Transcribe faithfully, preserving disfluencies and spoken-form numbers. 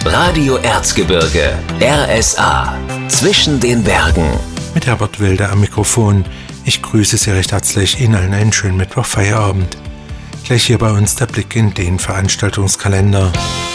Radio Erzgebirge, R S A, zwischen den Bergen. Mit Herbert Wilde am Mikrofon. Ich grüße Sie recht herzlich, Ihnen allen einen schönen Mittwoch-Feierabend. Gleich hier bei uns der Blick in den Veranstaltungskalender.